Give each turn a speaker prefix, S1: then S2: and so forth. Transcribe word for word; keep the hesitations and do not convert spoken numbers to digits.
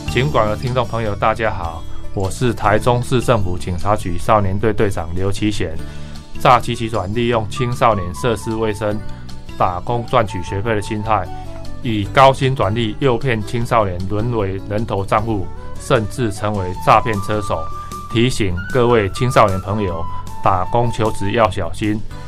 S1: 警广的听众朋友，大家好，我是台中市政府警察局少年队队长刘其贤。诈欺集团利用青少年涉世未深、打工赚取学费的心态，以高薪转利诱骗青少年沦为人头账户，甚至成为诈骗车手。提醒各位青少年朋友，打工求职要小心，